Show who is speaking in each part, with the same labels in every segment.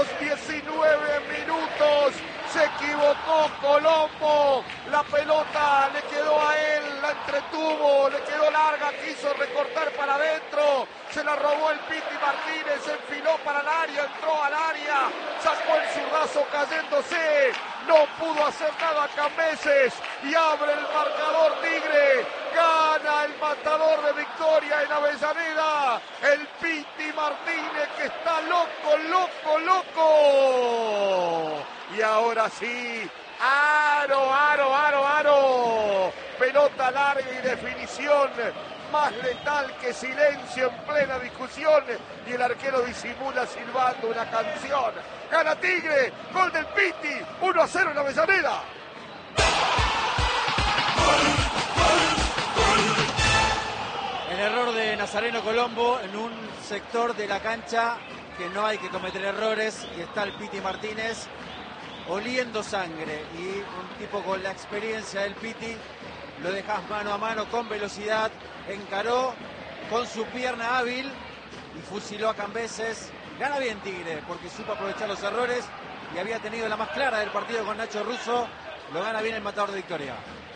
Speaker 1: los 19 minutos. Se equivocó Colombo, la pelota le quedó a él, la entretuvo, le quedó larga, quiso recortar para adentro, se la robó el Piti Martínez, se enfiló para el área, entró al área, sacó el zurdazo cayéndose, no pudo hacer nada Cambeses y abre el marcador Tigre, gana el matador de Victoria en Avellaneda, el Piti Martínez que está loco, loco, loco. Y ahora sí, aro, pelota larga y definición, más letal que silencio en plena discusión, y el arquero disimula silbando una canción. Gana Tigre, gol del Piti, 1-0 en Avellaneda.
Speaker 2: El error de Nazareno Colombo en un sector de la cancha que no hay que cometer errores, y está el Piti Martínez oliendo sangre, y un tipo con la experiencia del Piti lo dejas mano a mano con velocidad, encaró con su pierna hábil y fusiló a Cambeses. Gana bien Tigre porque supo aprovechar los errores y había tenido la más clara del partido con Nacho Russo. Lo gana bien el matador de Victoria.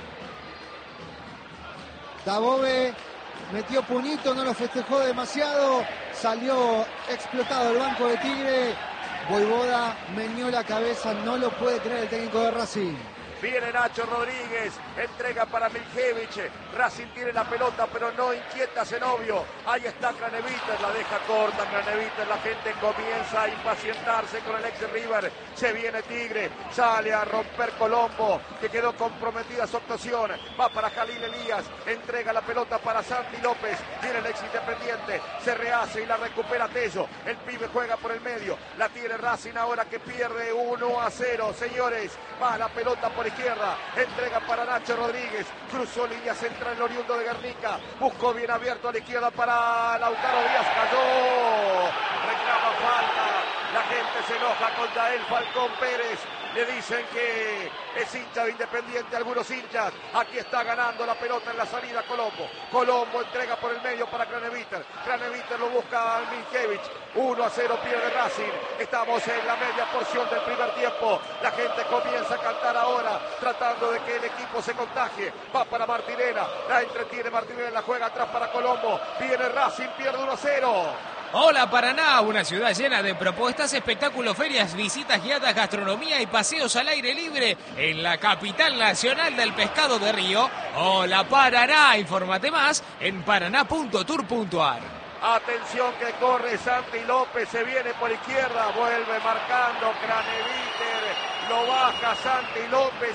Speaker 3: Dabove metió puñito, no lo festejó demasiado, salió explotado el banco de Tigre. Voivoda meneó la cabeza, no lo puede creer el técnico de Racing.
Speaker 1: Viene Nacho Rodríguez, entrega para Miljevich, Racing tiene la pelota pero no inquieta a Zenobio, ahí está Craneviter, la deja corta Craneviter, la gente comienza a impacientarse con el ex River, se viene Tigre, sale a romper Colombo, que quedó comprometida su actuación, va para Jalil Elías, entrega la pelota para Santi López, viene el ex Independiente, se rehace y la recupera Tello, el pibe juega por el medio, la tiene Racing ahora que pierde 1-0, señores, va la pelota por izquierda, entrega para Nacho Rodríguez, cruzó línea central el oriundo de Guernica, buscó bien abierto a la izquierda para Lautaro Díaz, cayó, reclama falta, la gente se enoja con Yael Falcón Pérez, le dicen que es hincha de Independiente, algunos hinchas, aquí está ganando la pelota en la salida Colombo, Colombo entrega por el medio para Craneviter, Craneviter lo busca al Miljevich, 1-0 pierde Racing, estamos en la media porción del primer tiempo, la gente comienza a cantar ahora, tratando de que el equipo se contagie, va para Martinena, la entretiene Martinena, la juega atrás para Colombo, viene Racing, pierde 1-0.
Speaker 4: Hola Paraná, una ciudad llena de propuestas, espectáculos, ferias, visitas guiadas, gastronomía y paseos al aire libre en la capital nacional del pescado de río. Hola Paraná, infórmate más en paraná.tour.ar.
Speaker 1: Atención que corre Santi López, se viene por izquierda, vuelve marcando Craneviter, lo baja Santi López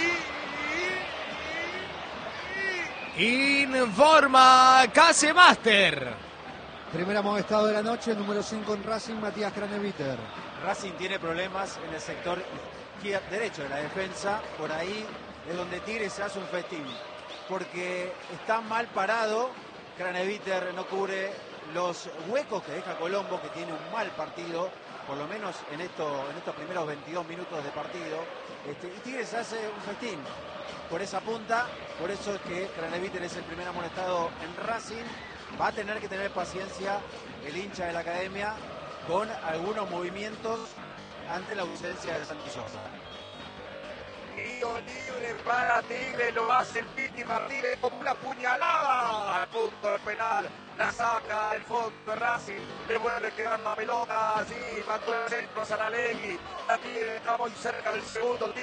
Speaker 1: y
Speaker 4: Informa Casemaster.
Speaker 3: Primer amonestado de la noche, número 5 en Racing, Matías Craneviter.
Speaker 2: Racing tiene problemas en el sector derecho de la defensa, por ahí es donde Tigre se hace un festín, porque está mal parado, Craneviter no cubre los huecos que deja Colombo, que tiene un mal partido, por lo menos en estos primeros 22 minutos de partido, y Tigre se hace un festín por esa punta, por eso es que Craneviter es el primer amonestado en Racing. Va a tener que tener paciencia el hincha de la academia con algunos movimientos ante la ausencia de Santi Sosa.
Speaker 1: Tiro libre para Tigre, lo hace el Piti Martínez con una puñalada al punto del penal, la saca del fondo de Racing, le vuelve quedando la pelota, así mandó el centro a Saralegui, la tiene, está muy cerca del segundo.